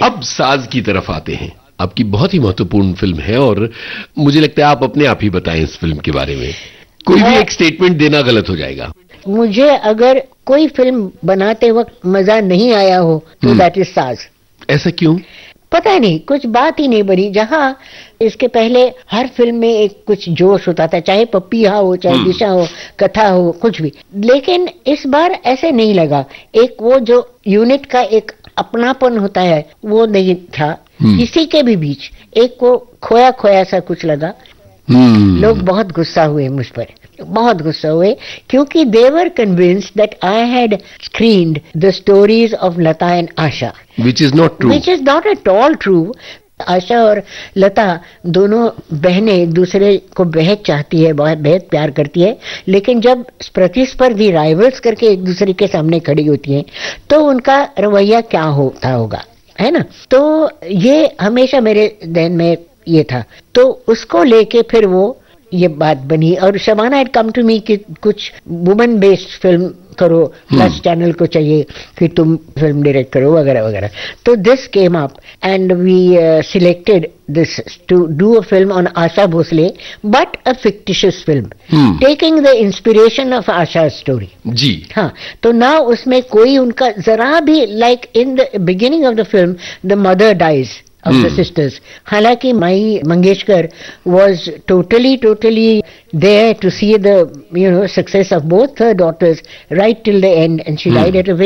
अब साज की तरफ आते हैं। आपकी बहुत ही महत्वपूर्ण फिल्म है और मुझे लगता है आप अपने आप ही बताएं इस फिल्म के बारे में। कोई भी एक स्टेटमेंट देना गलत हो जाएगा। मुझे अगर कोई फिल्म बनाते वक्त मजा नहीं आया हो तो दैट इज साज। ऐसा क्यों? पता नहीं, कुछ बात ही नहीं बनी। जहां इसके पहले हर फिल्म में एक कुछ जोश होता था, चाहे पपिया हो, चाहे दिशा हो, कथा हो, कुछ भी। लेकिन इस बार ऐसे नहीं लगा। एक वो जो यूनिट का एक अपनापन होता है वो नहीं था किसी के भी बीच। एक को खोया खोया सा कुछ लगा। लोग बहुत गुस्सा हुए मुझ पर, बहुत गुस्सा हुए, क्योंकि they were convinced that I had screened the stories of Lata and Asha, which is not true. Which is not at all true. आशा और लता दोनों बहनें एक दूसरे को बेहद चाहती है, बहुत बेहद प्यार करती है, लेकिन जब प्रतिस्पर्धी राइवल्स करके एक दूसरे के सामने खड़ी होती हैं तो उनका रवैया क्या होता होगा, है ना। तो ये हमेशा मेरे ध्यान में ये था। तो उसको लेके फिर वो ये बात बनी और Shabana had come to me कि कुछ वुमेन बेस्ड फिल्म करो, प्लस चैनल को चाहिए कि तुम फिल्म डायरेक्ट करो वगैरह वगैरह। तो this came up and we selected this to do a film on Asha Bhosle, but a fictitious film taking the inspiration of Asha story जी। हाँ, तो ना उसमें कोई उनका जरा भी, like in the beginning of the film the mother dies of the sisters. हालांकि माई Mangeshkar was totally there to see the success of both her daughters right till the end, and she died at a very